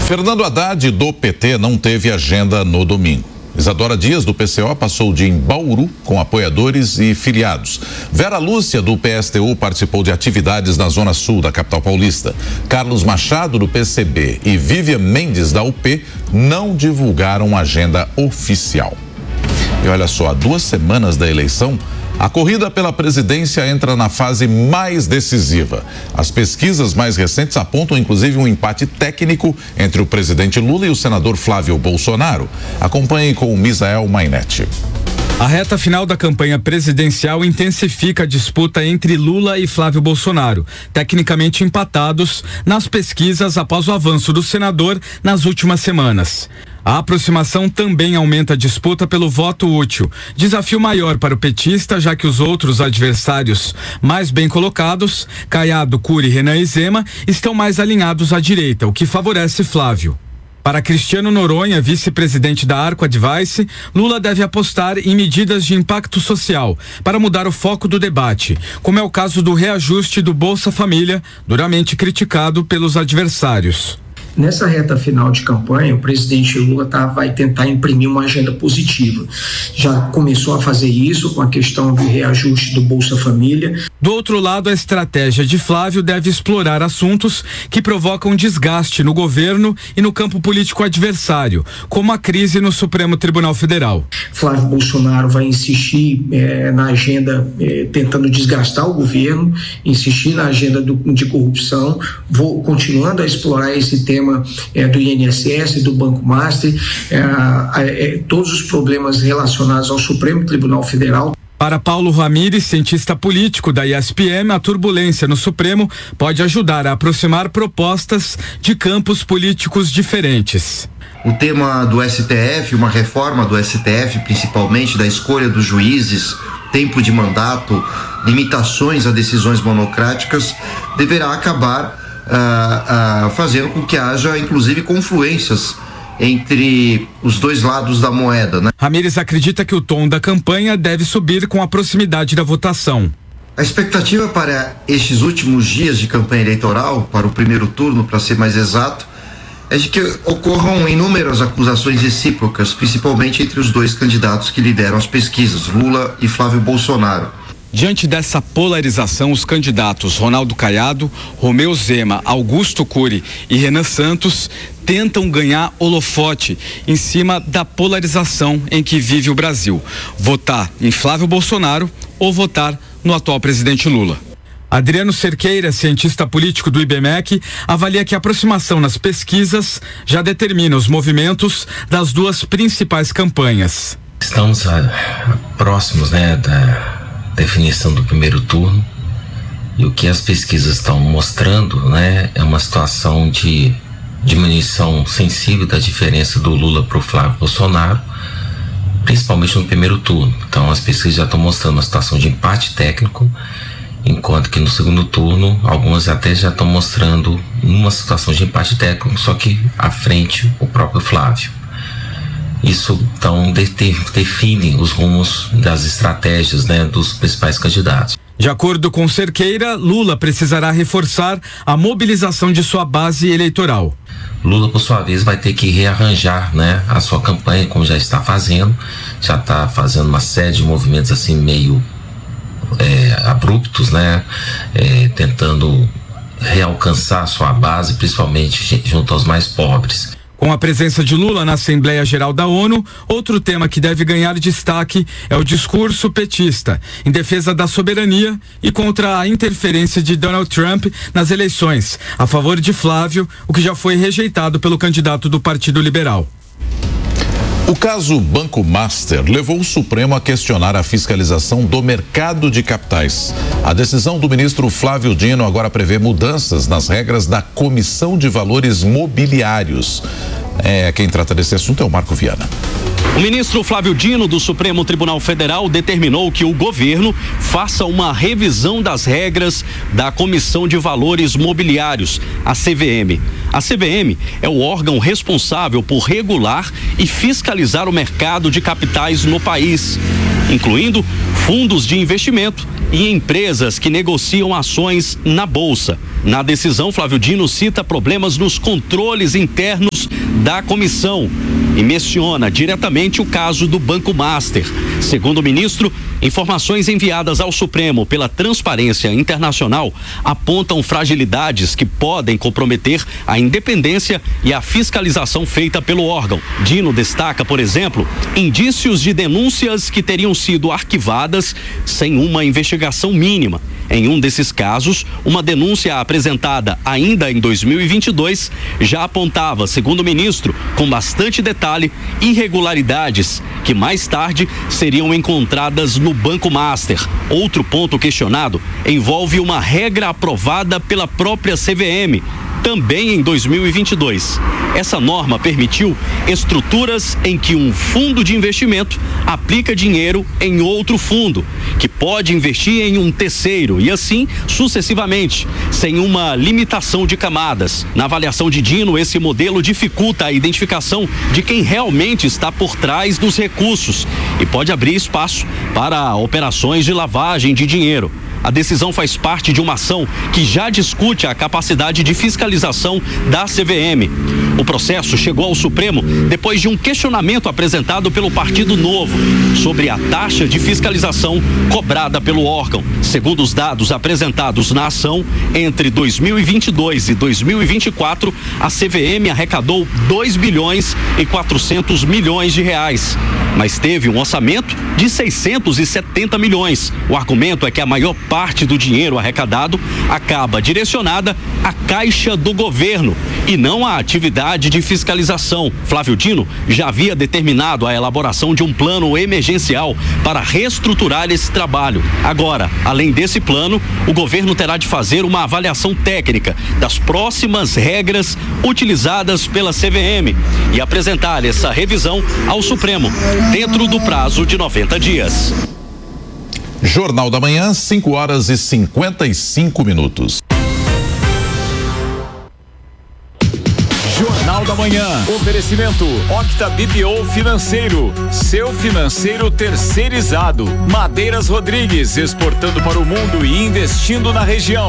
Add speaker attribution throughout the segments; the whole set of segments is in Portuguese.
Speaker 1: Fernando Haddad, do PT, não teve agenda no domingo. Isadora Dias, do PCO, passou o dia em Bauru com apoiadores e filiados. Vera Lúcia, do PSTU, participou de atividades na zona sul da capital paulista. Carlos Machado, do PCB, e Vivian Mendes, da UP, não divulgaram agenda oficial. E olha só, há 2 semanas da eleição, a corrida pela presidência entra na fase mais decisiva. As pesquisas mais recentes apontam, inclusive, um empate técnico entre o presidente Lula e o senador Flávio Bolsonaro. Acompanhe com o Misael Mainetti.
Speaker 2: A reta final da campanha presidencial intensifica a disputa entre Lula e Flávio Bolsonaro, tecnicamente empatados nas pesquisas após o avanço do senador nas últimas semanas. A aproximação também aumenta a disputa pelo voto útil. Desafio maior para o petista, já que os outros adversários mais bem colocados, Caiado, Cury, Renan e Zema, estão mais alinhados à direita, o que favorece Flávio. Para Cristiano Noronha, vice-presidente da Arco Advice, Lula deve apostar em medidas de impacto social para mudar o foco do debate, como é o caso do reajuste do Bolsa Família, duramente criticado pelos adversários.
Speaker 3: Nessa reta final de campanha, o presidente Lula vai tentar imprimir uma agenda positiva. Já começou a fazer isso com a questão do reajuste do Bolsa Família.
Speaker 2: Do outro lado, a estratégia de Flávio deve explorar assuntos que provocam desgaste no governo e no campo político adversário, como a crise no Supremo Tribunal Federal.
Speaker 3: Flávio Bolsonaro vai insistir na agenda tentando desgastar o governo, insistir na agenda de corrupção, continuando a explorar esse tema do INSS, do Banco Master, todos os problemas relacionados ao Supremo Tribunal Federal.
Speaker 2: Para Paulo Ramires, cientista político da ESPM, a turbulência no Supremo pode ajudar a aproximar propostas de campos políticos diferentes.
Speaker 4: O tema do STF, uma reforma do STF, principalmente da escolha dos juízes, tempo de mandato, limitações a decisões monocráticas, deverá acabar fazendo com que haja, inclusive, confluências entre os dois lados da moeda, né?
Speaker 2: Ramires acredita que o tom da campanha deve subir com a proximidade da votação.
Speaker 4: A expectativa para estes últimos dias de campanha eleitoral, para o primeiro turno, para ser mais exato, é de que ocorram inúmeras acusações recíprocas, principalmente entre os dois candidatos que lideram as pesquisas, Lula e Flávio Bolsonaro.
Speaker 2: Diante dessa polarização, os candidatos Ronaldo Caiado, Romeu Zema, Augusto Cury e Renan Santos tentam ganhar holofote em cima da polarização em que vive o Brasil. Votar em Flávio Bolsonaro ou votar no atual presidente Lula. Adriano Cerqueira, cientista político do IBMEC, avalia que a aproximação nas pesquisas já determina os movimentos das duas principais campanhas.
Speaker 5: Estamos próximos, da definição do primeiro turno, e o que as pesquisas estão mostrando, é uma situação de diminuição sensível da diferença do Lula para o Flávio Bolsonaro, principalmente no primeiro turno. Então as pesquisas já estão mostrando uma situação de empate técnico, enquanto que no segundo turno algumas até já estão mostrando uma situação de empate técnico, só que à frente o próprio Flávio. Isso então define os rumos das estratégias, dos principais candidatos.
Speaker 2: De acordo com Cerqueira, Lula precisará reforçar a mobilização de sua base eleitoral.
Speaker 5: Lula, por sua vez, vai ter que rearranjar, a sua campanha, como já está fazendo uma série de movimentos assim meio abruptos, tentando realcançar a sua base, principalmente junto aos mais pobres.
Speaker 2: Com a presença de Lula na Assembleia Geral da ONU, outro tema que deve ganhar destaque é o discurso petista, em defesa da soberania e contra a interferência de Donald Trump nas eleições, a favor de Flávio, o que já foi rejeitado pelo candidato do Partido Liberal.
Speaker 1: O caso Banco Master levou o Supremo a questionar a fiscalização do mercado de capitais. A decisão do ministro Flávio Dino agora prevê mudanças nas regras da Comissão de Valores Mobiliários. Quem trata desse assunto é o Marco Viana.
Speaker 6: O ministro Flávio Dino, do Supremo Tribunal Federal, determinou que o governo faça uma revisão das regras da Comissão de Valores Mobiliários, a CVM. A CVM é o órgão responsável por regular e fiscalizar o mercado de capitais no país, incluindo fundos de investimento e empresas que negociam ações na Bolsa. Na decisão, Flávio Dino cita problemas nos controles internos da comissão e menciona diretamente o caso do Banco Master. Segundo o ministro, informações enviadas ao Supremo pela Transparência Internacional apontam fragilidades que podem comprometer a independência e a fiscalização feita pelo órgão. Dino destaca, por exemplo, indícios de denúncias que teriam sido arquivadas sem uma investigação mínima. Em um desses casos, uma denúncia apresentada ainda em 2022 já apontava, segundo o ministro, com bastante detalhe, irregularidades que mais tarde seriam encontradas no Banco Master. Outro ponto questionado envolve uma regra aprovada pela própria CVM, também em 2022. Essa norma permitiu estruturas em que um fundo de investimento aplica dinheiro em outro fundo, que pode investir em um terceiro e assim sucessivamente, sem uma limitação de camadas. Na avaliação de Dino, esse modelo dificulta a identificação de quem realmente está por trás dos recursos e pode abrir espaço para operações de lavagem de dinheiro. A decisão faz parte de uma ação que já discute a capacidade de fiscalização da CVM. O processo chegou ao Supremo depois de um questionamento apresentado pelo Partido Novo sobre a taxa de fiscalização cobrada pelo órgão. Segundo os dados apresentados na ação, entre 2022 e 2024, a CVM arrecadou 2 bilhões e 400 milhões de reais, mas teve um orçamento de 670 milhões. O argumento é que a maior parte do dinheiro arrecadado acaba direcionada à caixa do governo e não à atividade de fiscalização. Flávio Dino já havia determinado a elaboração de um plano emergencial para reestruturar esse trabalho. Agora, além desse plano, o governo terá de fazer uma avaliação técnica das próximas regras utilizadas pela CVM e apresentar essa revisão ao Supremo dentro do prazo de 90 dias.
Speaker 1: Jornal da Manhã, 5h55.
Speaker 7: Jornal da Manhã. Oferecimento Octa BPO Financeiro. Seu financeiro terceirizado. Madeiras Rodrigues, exportando para o mundo e investindo na região.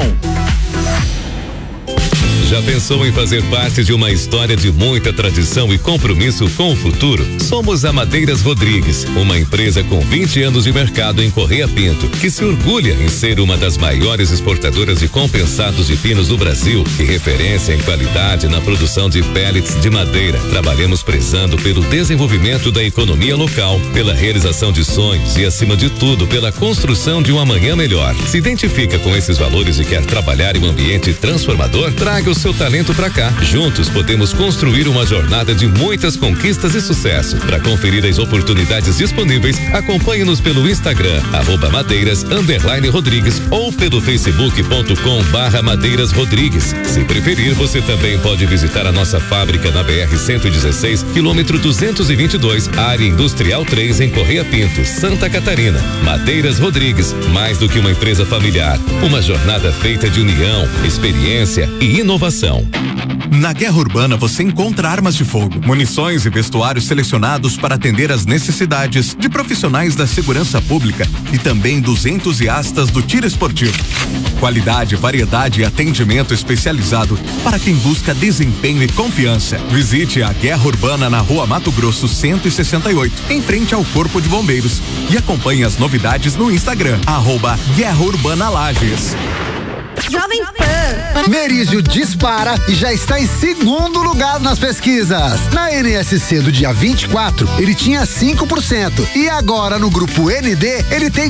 Speaker 8: Já pensou em fazer parte de uma história de muita tradição e compromisso com o futuro? Somos a Madeiras Rodrigues, uma empresa com 20 anos de mercado em Correia Pinto, que se orgulha em ser uma das maiores exportadoras de compensados de pinos do Brasil e referência em qualidade na produção de pellets de madeira. Trabalhamos prezando pelo desenvolvimento da economia local, pela realização de sonhos e, acima de tudo, pela construção de um amanhã melhor. Se identifica com esses valores e quer trabalhar em um ambiente transformador? Traga o seu talento pra cá. Juntos podemos construir uma jornada de muitas conquistas e sucesso. Para conferir as oportunidades disponíveis, acompanhe-nos pelo Instagram, @madeiras_rodrigues ou pelo facebook.com/Madeiras Rodrigues. Se preferir, você também pode visitar a nossa fábrica na BR-116, quilômetro 222, área industrial 3, em Correia Pinto, Santa Catarina. Madeiras Rodrigues, mais do que uma empresa familiar, uma jornada feita de união, experiência e inovação.
Speaker 9: Na Guerra Urbana você encontra armas de fogo, munições e vestuários selecionados para atender às necessidades de profissionais da segurança pública e também dos entusiastas do tiro esportivo. Qualidade, variedade e atendimento especializado para quem busca desempenho e confiança. Visite a Guerra Urbana na Rua Mato Grosso 168, em frente ao Corpo de Bombeiros, e acompanhe as novidades no Instagram, @Guerra Urbana Lages.
Speaker 10: Jovem Pan. Merizio dispara e já está em segundo lugar nas pesquisas. Na NSC do dia 24, ele tinha 5%. E agora no grupo ND, ele tem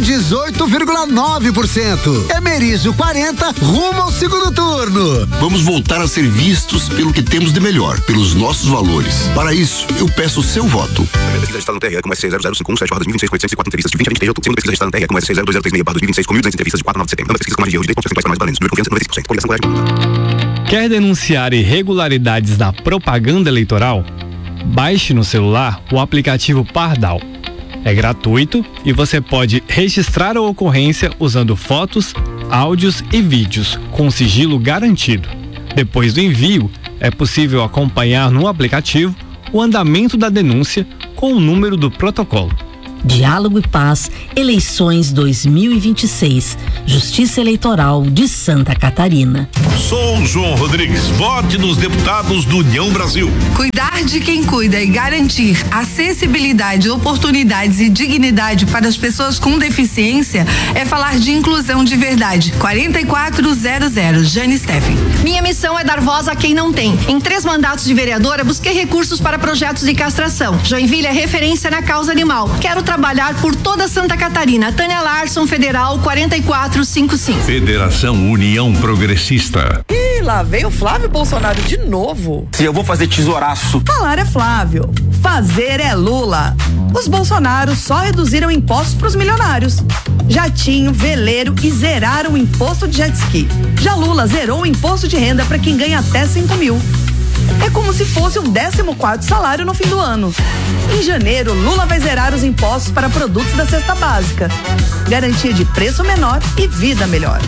Speaker 10: 18,9%. É Merizio 40, rumo ao segundo turno.
Speaker 11: Vamos voltar a ser vistos pelo que temos de melhor, pelos nossos valores. Para isso, eu peço o seu voto.
Speaker 12: Pesquisa registrada no TRE com S600517/2026 com 804 entrevistas de 20 a 23 de outubro. Segunda pesquisa registrada no TRE com S602036/2026 com 1.200 entrevistas de 4 a 9 de setembro. Uma pesquisa com margem de erro de 10,6 mais valentes. Número de confiança 95%. Coligação Colégio.
Speaker 2: Quer denunciar irregularidades na propaganda eleitoral? Baixe no celular o aplicativo Pardal. É gratuito e você pode registrar a ocorrência usando fotos, áudios e vídeos com sigilo garantido. Depois do envio, é possível acompanhar no aplicativo o andamento da denúncia com o número do protocolo.
Speaker 13: Diálogo e Paz, eleições 2026, Justiça Eleitoral de Santa Catarina.
Speaker 14: Sou João Rodrigues, vote nos deputados do União Brasil.
Speaker 15: Cuidar
Speaker 14: Cuidar de quem cuida e garantir acessibilidade, oportunidades e dignidade para as pessoas com deficiência é falar de inclusão de verdade. 4400, Jane Steffen.
Speaker 15: Minha missão é dar voz a quem não tem. Em 3 mandatos de vereadora, busquei recursos para projetos de castração. Joinville é referência na causa animal. Quero trabalhar por toda Santa Catarina. Tânia Larson, Federal 4455.
Speaker 16: Federação União Progressista.
Speaker 17: Ih, lá veio o Flávio Bolsonaro de novo.
Speaker 18: Se eu vou fazer tesouraço.
Speaker 17: Falar é Flávio, fazer é Lula. Os Bolsonaros só reduziram impostos para os milionários. Jatinho, veleiro e zeraram o imposto de jet ski. Já Lula zerou o imposto de renda para quem ganha até 5 mil. É como se fosse o 14º salário no fim do ano. Em janeiro, Lula vai zerar os impostos para produtos da cesta básica. Garantia de preço menor e vida melhor.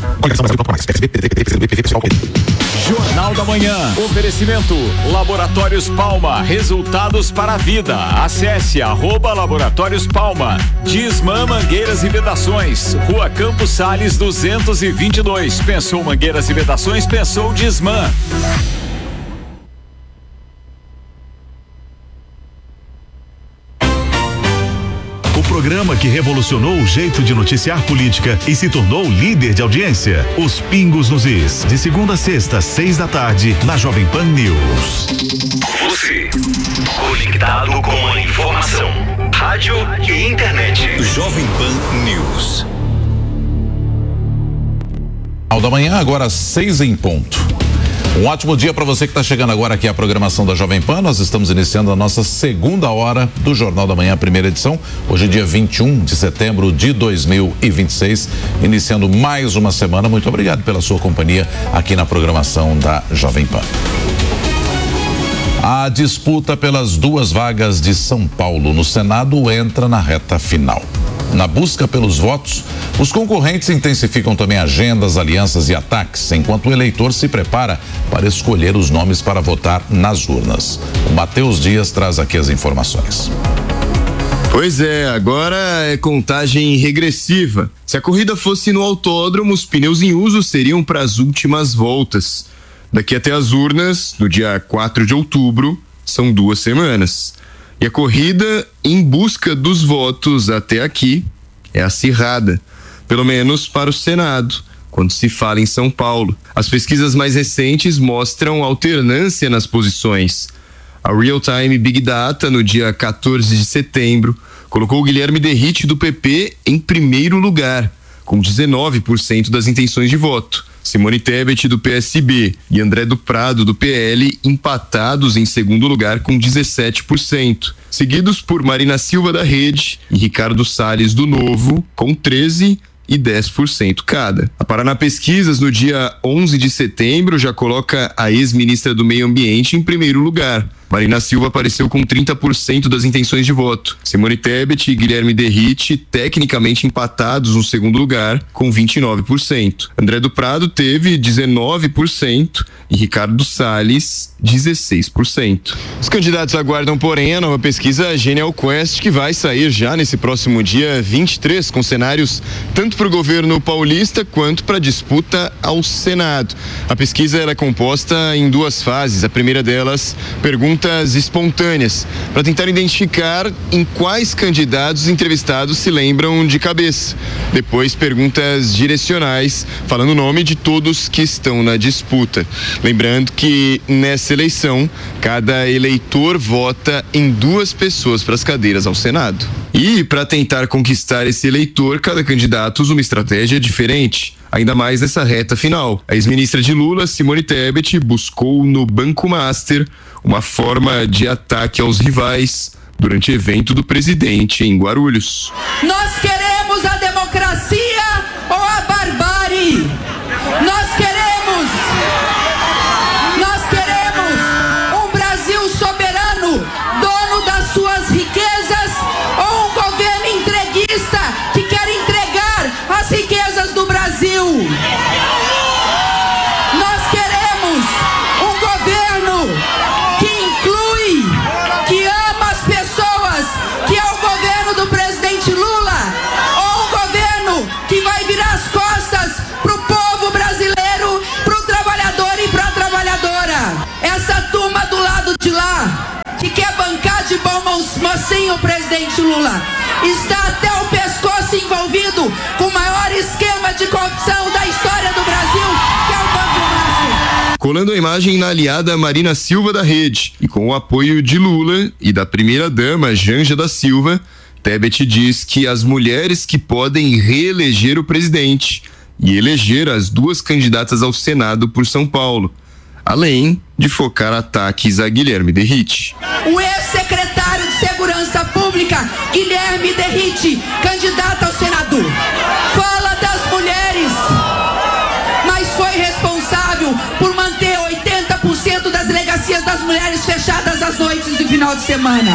Speaker 7: Jornal da Manhã. Oferecimento Laboratórios Palma. Resultados para a vida. Acesse @Laboratórios Palma. Disman Mangueiras e Vedações. Rua Campos Sales 222. Pensou mangueiras e vedações? Pensou Disman.
Speaker 16: O programa que revolucionou o jeito de noticiar política e se tornou líder de audiência. Os Pingos nos Is, de segunda a sexta, 6 da tarde, na Jovem Pan News.
Speaker 19: Você, conectado com a informação, rádio e internet.
Speaker 16: Jovem Pan News.
Speaker 1: Ao da manhã, agora 6 em ponto. Um ótimo dia para você que está chegando agora aqui à programação da Jovem Pan. Nós estamos iniciando a nossa segunda hora do Jornal da Manhã, primeira edição. Hoje é dia 21 de setembro de 2026, iniciando mais uma semana. Muito obrigado pela sua companhia aqui na programação da Jovem Pan. A disputa pelas 2 vagas de São Paulo no Senado entra na reta final. Na busca pelos votos, os concorrentes intensificam também agendas, alianças e ataques, enquanto o eleitor se prepara para escolher os nomes para votar nas urnas. O Matheus Dias traz aqui as informações.
Speaker 20: Pois é, agora é contagem regressiva. Se a corrida fosse no autódromo, os pneus em uso seriam para as últimas voltas. Daqui até as urnas, no dia 4 de outubro, são 2 semanas. E a corrida em busca dos votos até aqui é acirrada, pelo menos para o Senado, quando se fala em São Paulo. As pesquisas mais recentes mostram alternância nas posições. A Real Time Big Data, no dia 14 de setembro, colocou o Guilherme Derrite do PP em primeiro lugar, com 19% das intenções de voto. Simone Tebet do PSB e André do Prado do PL empatados em segundo lugar com 17%, seguidos por Marina Silva da Rede e Ricardo Salles do Novo com 13% e 10% cada. A Paraná Pesquisas, no dia 11 de setembro, já coloca a ex-ministra do Meio Ambiente em primeiro lugar. Marina Silva apareceu com 30% das intenções de voto. Simone Tebet e Guilherme Derrite, tecnicamente empatados no segundo lugar, com 29%. André do Prado teve 19% e Ricardo Salles, 16%. Os candidatos aguardam, porém, a nova pesquisa Genial Quest, que vai sair já nesse próximo dia 23, com cenários tanto para o governo paulista quanto para a disputa ao Senado. A pesquisa é composta em 2 fases. A primeira delas, perguntas espontâneas, para tentar identificar em quais candidatos entrevistados se lembram de cabeça. Depois, perguntas direcionais, falando o nome de todos que estão na disputa. Lembrando que nessa eleição, cada eleitor vota em 2 pessoas para as cadeiras ao Senado. E para tentar conquistar esse eleitor, cada candidato usa uma estratégia diferente. Ainda mais nessa reta final. A ex-ministra de Lula, Simone Tebet, buscou no Banco Master uma forma de ataque aos rivais durante evento do presidente em Guarulhos.
Speaker 21: Nós queremos a democracia ou a barbárie? Nós queremos um Brasil soberano, dono das suas riquezas, ou um governo entreguista que quer entregar as riquezas do Brasil? Nós queremos um governo que inclui, que ama as pessoas, que é o governo do presidente Lula, o presidente Lula está até o pescoço envolvido com o maior esquema de corrupção da história do Brasil, que é o Banco do Brasil.
Speaker 20: Colando a imagem na aliada Marina Silva da Rede e com o apoio de Lula e da primeira-dama Janja da Silva, Tebet diz que as mulheres que podem reeleger o presidente e eleger as duas candidatas ao Senado por São Paulo, além de focar ataques a Guilherme Derrite.
Speaker 21: O ex-secretário de Segurança Pública, Guilherme Derrite, candidato ao senador, fala das mulheres, mas foi responsável por manter 80% das delegacias das mulheres fechadas às noites de final de semana.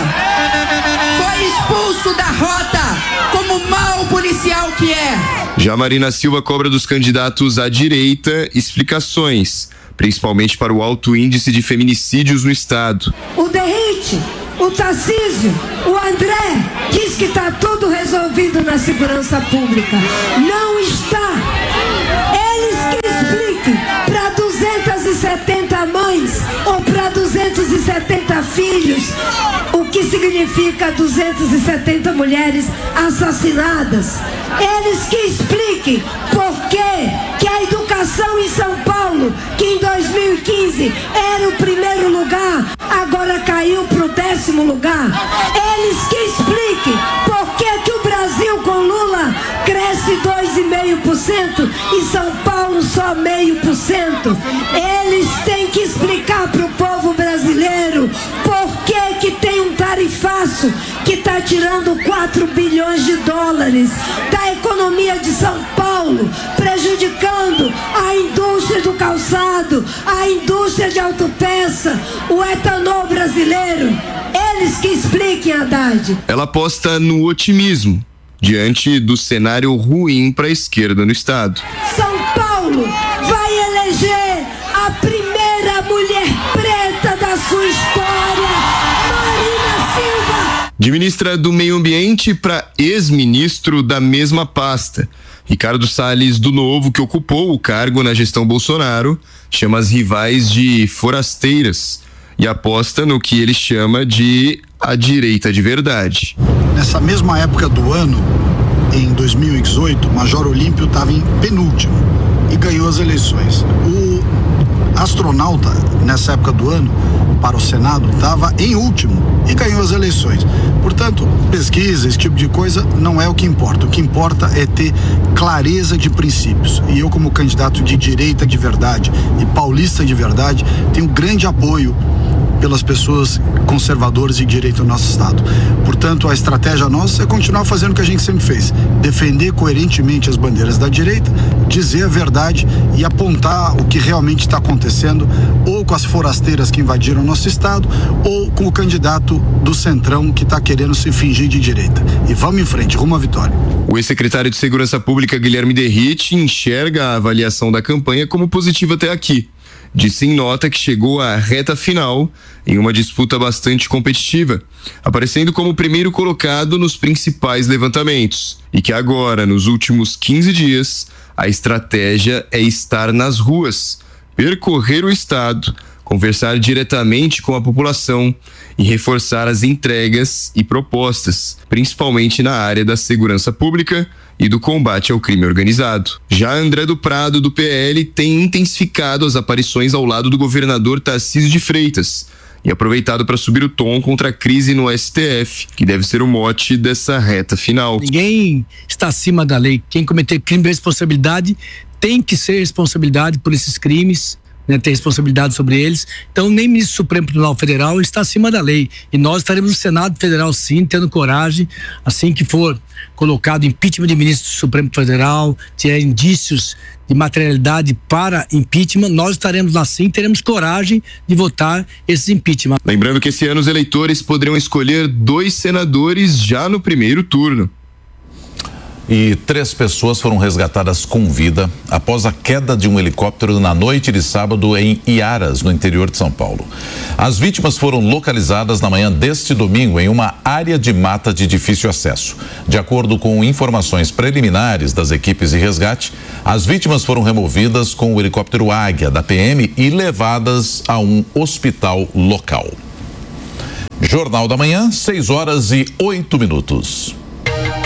Speaker 21: Foi expulso da rota como mau policial que é.
Speaker 20: Já Marina Silva cobra dos candidatos à direita explicações, principalmente para o alto índice de feminicídios no estado.
Speaker 18: O Derrite, o Tarcísio, o André diz que está tudo resolvido na segurança pública. Não está. Eles que expliquem para 270 mães ou para 270 filhos o que significa 270 mulheres assassinadas. Eles que expliquem por que a educação em São Paulo, que em 2015 era o primeiro lugar, agora caiu para o 10º lugar. Eles que expliquem por que o Brasil com Lula cresce 2,5% e São Paulo só 0,5%. Eles têm que explicar para o povo brasileiro por que tem um tarifaço que está tirando 4 bilhões de dólares da economia de São Paulo, prejudicando a indústria do calçado, a indústria de autopeça, o etanol brasileiro. Eles que expliquem, Haddad.
Speaker 20: Ela aposta no otimismo diante do cenário ruim para a esquerda no estado.
Speaker 18: São Paulo vai eleger a primeira mulher preta da sua história, Marina Silva.
Speaker 20: De ministra do Meio Ambiente para ex-ministro da mesma pasta, Ricardo Salles do Novo, que ocupou o cargo na gestão Bolsonaro, chama as rivais de forasteiras e aposta no que ele chama de a direita de verdade.
Speaker 22: Nessa mesma época do ano, em 2018, Major Olímpio estava em penúltimo e ganhou as eleições. O astronauta, nessa época do ano, para o Senado, estava em último e ganhou as eleições. Portanto, pesquisa, esse tipo de coisa não é o que importa. O que importa é ter clareza de princípios. E eu, como candidato de direita de verdade e paulista de verdade, tenho grande apoio pelas pessoas conservadoras e de direita do nosso estado. Portanto, a estratégia nossa é continuar fazendo o que a gente sempre fez, defender coerentemente as bandeiras da direita, dizer a verdade e apontar o que realmente está acontecendo, ou com as forasteiras que invadiram o nosso estado, ou com o candidato do Centrão que está querendo se fingir de direita. E vamos em frente, rumo à vitória.
Speaker 20: O ex-secretário de Segurança Pública, Guilherme Derrite, enxerga a avaliação da campanha como positiva até aqui. Disse em nota que chegou à reta final em uma disputa bastante competitiva, aparecendo como primeiro colocado nos principais levantamentos, e que agora, nos últimos 15 dias, a estratégia é estar nas ruas, percorrer o estado, conversar diretamente com a população e reforçar as entregas e propostas, principalmente na área da segurança pública e do combate ao crime organizado. Já André do Prado, do PL, tem intensificado as aparições ao lado do governador Tarcísio de Freitas e aproveitado para subir o tom contra a crise no STF, que deve ser o mote dessa reta final.
Speaker 23: Ninguém está acima da lei. Quem cometer crime de responsabilidade tem que ser responsabilidade por esses crimes, né, ter responsabilidade sobre eles. Então, nem o ministro do Supremo Tribunal Federal está acima da lei. E nós estaremos no Senado Federal, sim, tendo coragem, assim que for colocado impeachment de ministro do Supremo Federal, tiver indícios de materialidade para impeachment, nós estaremos lá sim, teremos coragem de votar esses impeachment.
Speaker 20: Lembrando que esse ano os eleitores poderão escolher 2 senadores já no primeiro turno.
Speaker 1: E 3 pessoas foram resgatadas com vida após a queda de um helicóptero na noite de sábado em Iaras, no interior de São Paulo. As vítimas foram localizadas na manhã deste domingo em uma área de mata de difícil acesso. De acordo com informações preliminares das equipes de resgate, as vítimas foram removidas com o helicóptero Águia da PM e levadas a um hospital local. Jornal da Manhã, 6 horas e 8 minutos.